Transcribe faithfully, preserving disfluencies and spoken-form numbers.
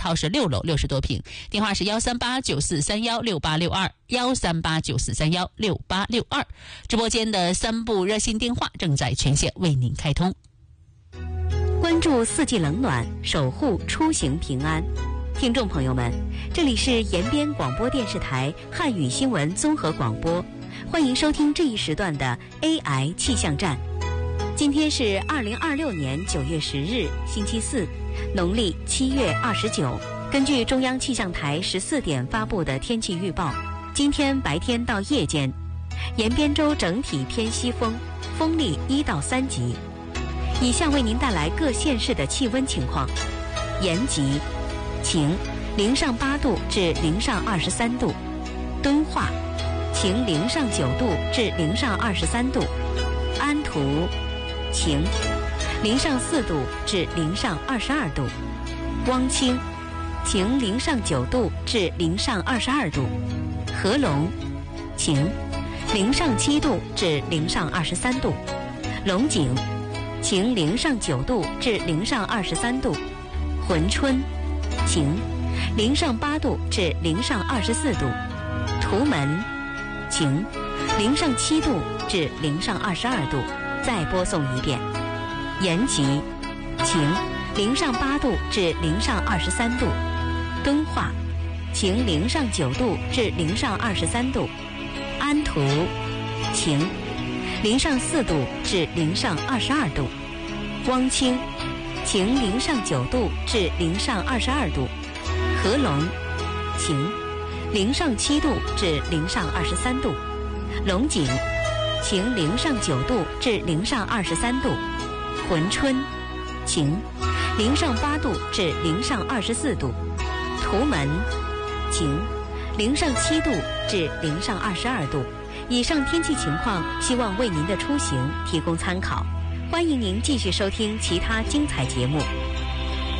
超市六楼六十多平，电话是幺三八九四三幺六八六二幺三八九四三幺六八六二。直播间的三部热线电话正在全线为您开通。 关注四季冷暖，守护出行平安。听众朋友们，这里是延边广播电视台汉语新闻综合广播，欢迎收听这一时段的 A I 气象站。今天是二零二六年九月十日，星期四，农历七月二十九。根据中央气象台十四点发布的天气预报，今天白天到夜间，延边州整体偏西风，风力一到三级。以下为您带来各县市的气温情况：延吉晴，零上八度至零上二十三度；敦化晴，零上九度至零上二十三度；安图晴，零上四度至零上二十二度；汪清晴，零上九度至零上二十二度；合龙晴，零上七度至零上二十三度；龙井晴，零上九度至零上二十三度；珲春晴，零上八度至零上二十四度；图门晴，零上七度至零上二十二度。再播送一遍：延吉晴，零上八度至零上二十三度；敦化晴，零上九度至零上二十三度；安图晴，零上四度至零上二十二度；汪清晴，零上九度至零上二十二度；合龙晴，零上七度至零上二十三度；龙井晴，零上九度至零上二十三度；珲春晴，零上八度至零上二十四度；图门晴，零上七度至零上二十二度。以上天气情况，希望为您的出行提供参考。欢迎您继续收听其他精彩节目。